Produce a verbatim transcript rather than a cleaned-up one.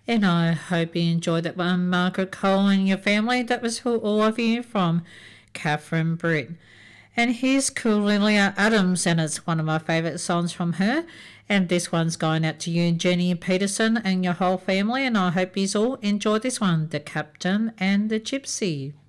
And I hope you enjoyed that one, Margaret Cole and your family. That was for all of you from Catherine Britt. And here's Cornelia Adams, and it's one of my favourite songs from her. And this one's going out to you, Jenny Peterson, and your whole family. And I hope you all enjoy this one, The Captain and the Gypsy.